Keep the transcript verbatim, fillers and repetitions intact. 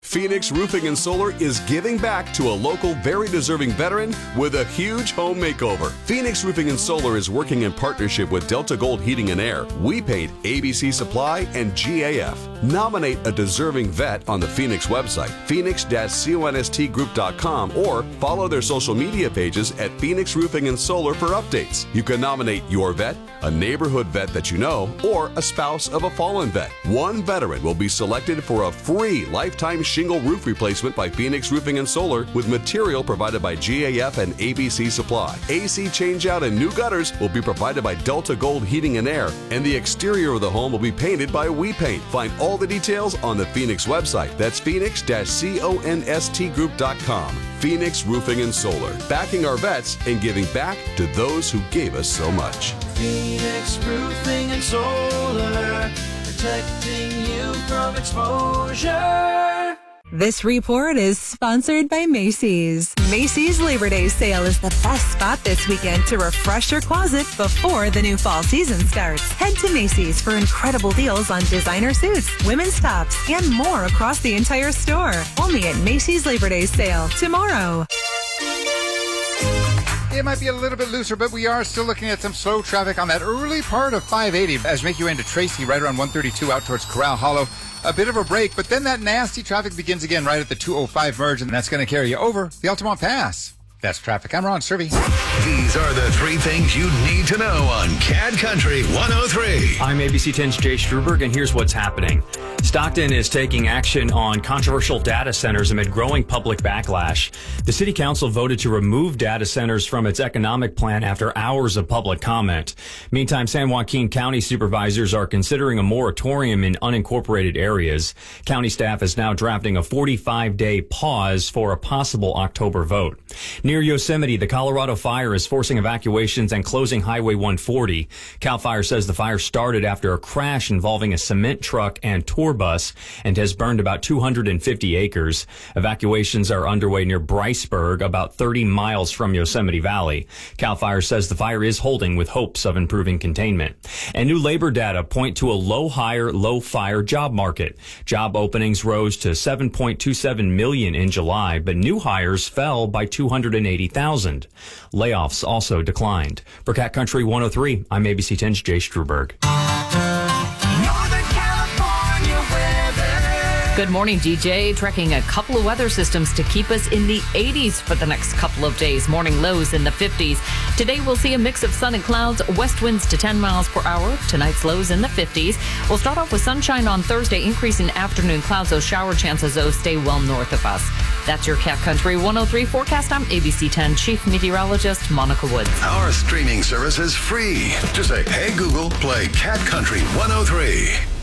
Phoenix Roofing and Solar is giving back to a local, very deserving veteran with a huge home makeover. Phoenix Roofing and Solar is working in partnership with Delta Gold Heating and Air, We Paint, A B C Supply, and G A F. Nominate a deserving vet on the Phoenix website, phoenix dash const group dot com, or follow their social media pages at Phoenix Roofing and Solar for updates. You can nominate your vet, a neighborhood vet that you know, or a spouse of a fallen vet. One veteran will be selected for a free lifetime shingle roof replacement by Phoenix Roofing and Solar with material provided by G A F and A B C Supply. A C changeout and new gutters will be provided by Delta Gold Heating and Air, and the exterior of the home will be painted by We Paint. Find all the details on the Phoenix website. That's phoenix dash const group dot com. Phoenix Roofing and Solar, backing our vets and giving back to those who gave us so much. Phoenix Roofing and Solar, protecting you from exposure. This report is sponsored by Macy's. Macy's Labor Day sale is the best spot this weekend to refresh your closet before the new fall season starts. Head to Macy's for incredible deals on designer suits, women's tops, and more across the entire store. Only at Macy's Labor Day sale tomorrow. It might be a little bit looser, but we are still looking at some slow traffic on that early part of five eighty as you make your way into Tracy right around one thirty-two out towards Corral Hollow. A bit of a break, but then that nasty traffic begins again right at the two oh five merge, and that's going to carry you over the Altamont Pass. That's traffic. I'm Ron Servey. These are the three things you need to know on C A D Country one oh three. I'm A B C ten's Jay Struberg, and here's what's happening. Stockton is taking action on controversial data centers amid growing public backlash. The city council voted to remove data centers from its economic plan after hours of public comment. Meantime, San Joaquin County supervisors are considering a moratorium in unincorporated areas. County staff is now drafting a forty-five day pause for a possible October vote. Near Yosemite, the Colorado fire is forcing evacuations and closing Highway one forty. CAL FIRE says the fire started after a crash involving a cement truck and tour bus and has burned about two hundred fifty acres. Evacuations are underway near Bryceburg, about thirty miles from Yosemite Valley. CAL FIRE says the fire is holding with hopes of improving containment. And new labor data point to a low hire, low fire job market. Job openings rose to seven point two seven million in July, but new hires fell by two hundred eighty thousand. Layoffs also declined. For Cat Country one oh three, I'm A B C ten's Jay Struberg. Good morning, D J. Tracking a couple of weather systems to keep us in the eighties for the next couple of days. Morning lows in the fifties. Today we'll see a mix of sun and clouds, west winds to ten miles per hour. Tonight's lows in the fifties. We'll start off with sunshine on Thursday, increasing afternoon clouds. Those shower chances, though, stay well north of us. That's your Cat Country one oh three forecast. I'm A B C ten Chief Meteorologist Monica Woods. Our streaming service is free. Just say, hey, Google, play Cat Country one oh three.